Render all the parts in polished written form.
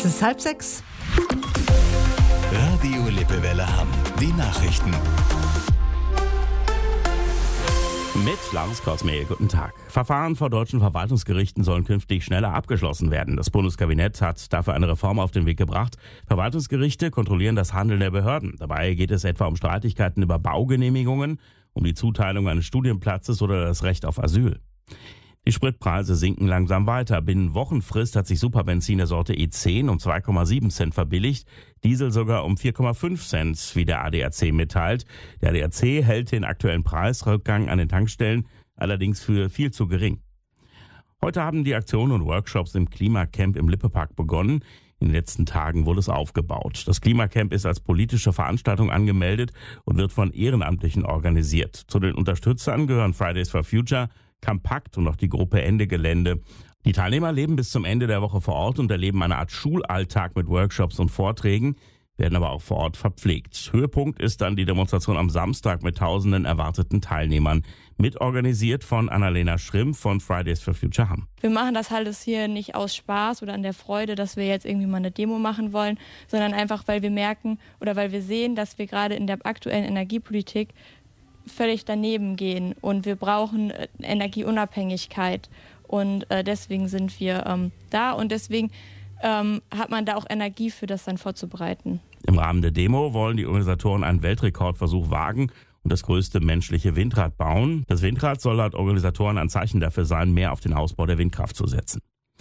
Es ist 5:30. Radio Lippewelle Hamm. Die Nachrichten. Mit Lars Korsmehl, guten Tag. Verfahren vor deutschen Verwaltungsgerichten sollen künftig schneller abgeschlossen werden. Das Bundeskabinett hat dafür eine Reform auf den Weg gebracht. Verwaltungsgerichte kontrollieren das Handeln der Behörden. Dabei geht es etwa um Streitigkeiten über Baugenehmigungen, um die Zuteilung eines Studienplatzes oder das Recht auf Asyl. Die Spritpreise sinken langsam weiter. Binnen Wochenfrist hat sich Superbenzin der Sorte E10 um 2,7 Cent verbilligt, Diesel sogar um 4,5 Cent, wie der ADAC mitteilt. Der ADAC hält den aktuellen Preisrückgang an den Tankstellen allerdings für viel zu gering. Heute haben die Aktionen und Workshops im Klimacamp im Lippepark begonnen. In den letzten Tagen wurde es aufgebaut. Das Klimacamp ist als politische Veranstaltung angemeldet und wird von Ehrenamtlichen organisiert. Zu den Unterstützern gehören Fridays for Future, Campakt und auch die Gruppe Ende Gelände. Die Teilnehmer leben bis zum Ende der Woche vor Ort und erleben eine Art Schulalltag mit Workshops und Vorträgen, werden aber auch vor Ort verpflegt. Höhepunkt ist dann die Demonstration am Samstag mit tausenden erwarteten Teilnehmern. Mitorganisiert von Annalena Schrimm von Fridays for Future Hamm. Wir machen das halt hier nicht aus Spaß oder an der Freude, dass wir jetzt irgendwie mal eine Demo machen wollen, sondern einfach, weil wir merken oder weil wir sehen, dass wir gerade in der aktuellen Energiepolitik völlig daneben gehen und wir brauchen Energieunabhängigkeit und deswegen sind wir da und deswegen hat man da auch Energie für das dann vorzubereiten. Im Rahmen der Demo wollen die Organisatoren einen Weltrekordversuch wagen und das größte menschliche Windrad bauen. Das Windrad soll laut Organisatoren ein Zeichen dafür sein, mehr auf den Ausbau der Windkraft zu setzen.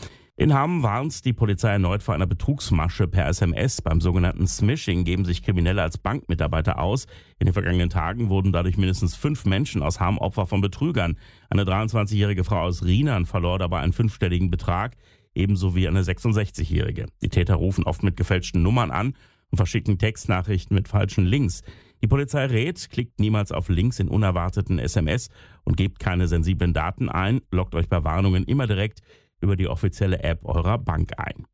In Hamm warnt die Polizei erneut vor einer Betrugsmasche per SMS. Beim sogenannten Smishing geben sich Kriminelle als Bankmitarbeiter aus. In den vergangenen Tagen wurden dadurch mindestens 5 Menschen aus Hamm Opfer von Betrügern. Eine 23-jährige Frau aus Rienan verlor dabei einen 5-stelligen Betrag, ebenso wie eine 66-jährige. Die Täter rufen oft mit gefälschten Nummern an und verschicken Textnachrichten mit falschen Links. Die Polizei rät, klickt niemals auf Links in unerwarteten SMS und gebt keine sensiblen Daten ein. Loggt euch bei Warnungen immer direkt über die offizielle App eurer Bank ein.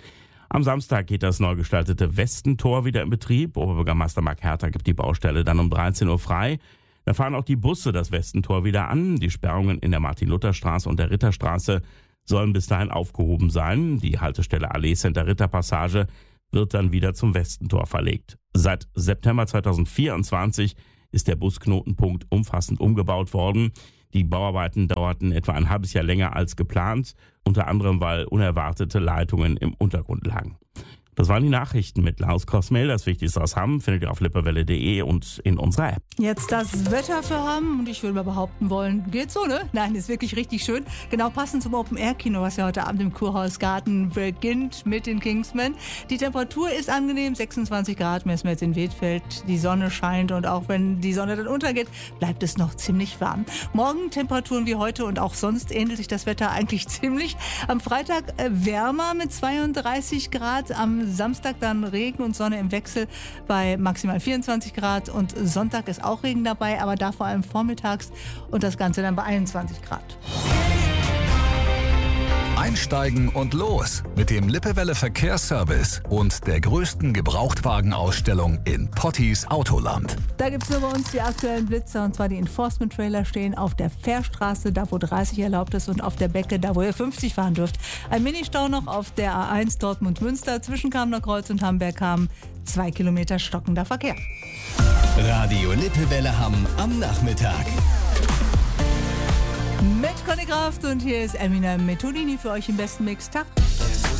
Am Samstag geht das neu gestaltete Westentor wieder in Betrieb. Oberbürgermeister Marc Herter gibt die Baustelle dann um 13 Uhr frei. Da fahren auch die Busse das Westentor wieder an. Die Sperrungen in der Martin-Luther-Straße und der Ritterstraße sollen bis dahin aufgehoben sein. Die Haltestelle Allee Center Ritterpassage wird dann wieder zum Westentor verlegt. Seit September 2024 ist der Busknotenpunkt umfassend umgebaut worden. Die Bauarbeiten dauerten etwa ein halbes Jahr länger als geplant, unter anderem weil unerwartete Leitungen im Untergrund lagen. Das waren die Nachrichten mit Lars Korsmehl. Das Wichtigste aus Hamm findet ihr auf lippewelle.de und in unserer App. Jetzt das Wetter für Hamm und ich würde mal behaupten wollen, geht so, ne? Nein, ist wirklich richtig schön. Genau passend zum Open-Air-Kino, was ja heute Abend im Kurhausgarten beginnt mit den Kingsmen. Die Temperatur ist angenehm, 26 Grad messen wir jetzt in Wedfeld. Die Sonne scheint und auch wenn die Sonne dann untergeht, bleibt es noch ziemlich warm. Morgen Temperaturen wie heute und auch sonst ähnelt sich das Wetter eigentlich ziemlich. Am Freitag wärmer mit 32 Grad, am Samstag dann Regen und Sonne im Wechsel bei maximal 24 Grad und Sonntag ist auch Regen dabei, aber da vor allem vormittags und das Ganze dann bei 21 Grad. Einsteigen und los mit dem Lippewelle Verkehrsservice und der größten Gebrauchtwagenausstellung in Pottis Autoland. Da gibt es nur bei uns die aktuellen Blitzer und zwar die Enforcement-Trailer stehen auf der Fährstraße, da wo 30 erlaubt ist und auf der Becke, da wo ihr 50 fahren dürft. Ein Ministau noch auf der A1 Dortmund-Münster zwischen Kamener Kreuz und Hamberg-Hamm. 2 Kilometer stockender Verkehr. Radio Lippewelle Hamm am Nachmittag. Mit Conny Kraft und hier ist Eminem Metodini für euch im besten Mix. Tag.